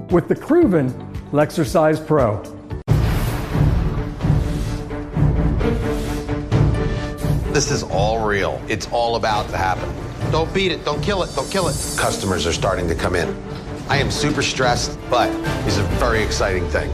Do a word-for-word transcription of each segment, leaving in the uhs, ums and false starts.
with the Proven Lexercise Pro. This is all real. It's all about to happen. Don't beat it. Don't kill it. Don't kill it. Customers are starting to come in. I am super stressed, but it's a very exciting thing.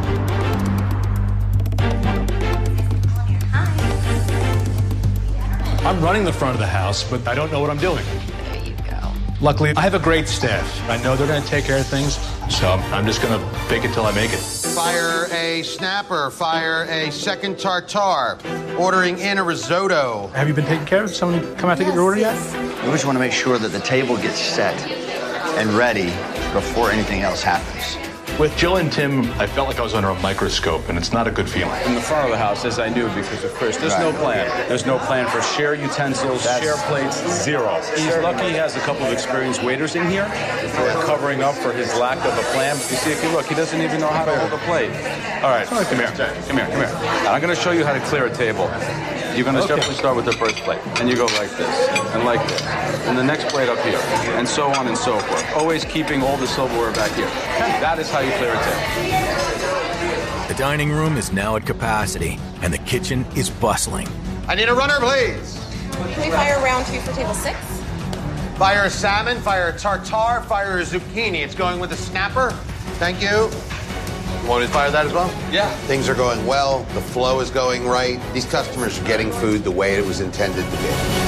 I'm running the front of the house, but I don't know what I'm doing. There you go. Luckily, I have a great staff. I know they're going to take care of things, so I'm just going to fake it till I make it. Fire a snapper. Fire a second tartare. Ordering in a risotto. Have you been taken care of? Someone come out to get your order yet? We always want to make sure that the table gets set and ready before anything else happens. With Jill and Tim, I felt like I was under a microscope, and it's not a good feeling. In the front of the house, as I knew because of Chris, there's no plan. There's no plan for share utensils, share plates, zero. He's lucky he has a couple of experienced waiters in here for covering up for his lack of a plan. You see, if you look, he doesn't even know how to hold a plate. All right, come here, come here, come here. Now, I'm going to show you how to clear a table. You're going to Okay. definitely start with the first plate, and you go like this, and like this, and the next plate up here, and so on and so forth. Always keeping all the silverware back here. That is how you clear a table. The dining room is now at capacity, and the kitchen is bustling. I need a runner, please. Can we fire round two for table six? Fire a salmon, fire a tartare, fire a zucchini. It's going with a snapper. Thank you. You want me to fire that as well? Yeah. Things are going well. The flow is going right. These customers are getting food the way it was intended to be.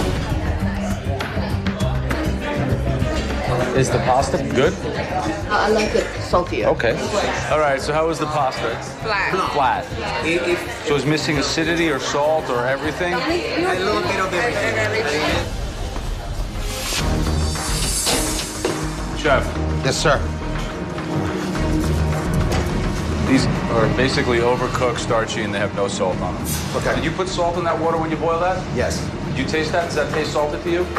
Is the pasta good? Uh, I like it saltier. Okay. All right, so how is the pasta? Flat. Flat. So it's missing acidity or salt or everything? A little bit of everything. Chef, Yes, sir. these are basically overcooked, starchy, and they have no salt on them. Okay. Did you put salt in that water when you boil that? Yes. Did you taste that? Does that taste salty to you?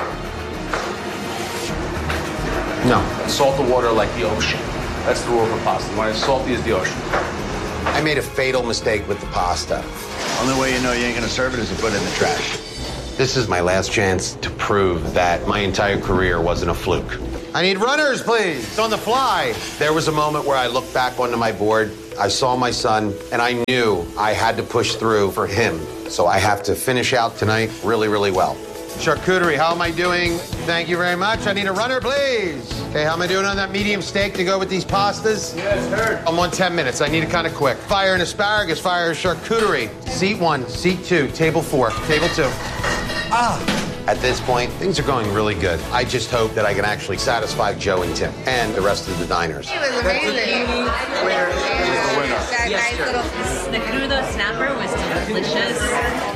No. Salt the water like the ocean. That's the rule for pasta. When it's salty as the ocean. I made a fatal mistake with the pasta. Only way you know you ain't gonna serve it is to put it in the trash. This is my last chance to prove that my entire career wasn't a fluke. I need runners, please. It's on the fly. There was a moment where I looked back onto my board. I saw my son, and I knew I had to push through for him. So I have to finish out tonight really, really well. Charcuterie, how am I doing? Thank you very much. I need a runner, please. Okay, how am I doing on that medium steak to go with these pastas? Yes, heard. I'm on ten minutes. I need it kind of quick. Fire an asparagus, fire a charcuterie. Seat one, seat two, table four, table two. Ah! At this point, things are going really good. I just hope that I can actually satisfy Joe and Tim and the rest of the diners. It was amazing. Where is the winner? That nice little The crudo snapper was delicious.